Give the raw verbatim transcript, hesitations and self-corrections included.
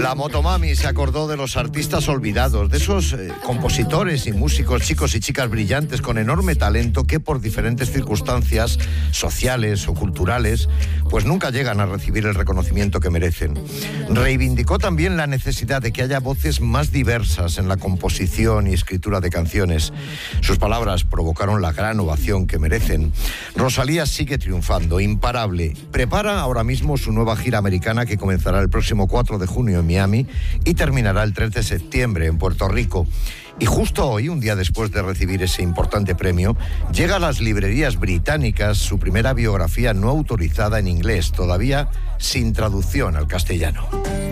La Motomami se acordó de los artistas olvidados, de esos eh, compositores y músicos, chicos y chicas brillantes con enorme talento que por diferentes circunstancias sociales o culturales, pues nunca llegan a recibir el reconocimiento que merecen. Reivindicó también la necesidad de que haya voces más diversas en la composición y escritura de canciones. Sus palabras provocaron la gran ovación que merecen. Rosalía sigue triunfando, imparable. Prepara ahora mismo su nueva gira americana que comenzará el próximo cuatro de junio en Miami y terminará el tres de septiembre en Puerto Rico. Y justo hoy, un día después de recibir ese importante premio, llega a las librerías británicas su primera biografía no autorizada en inglés, todavía sin traducción al castellano.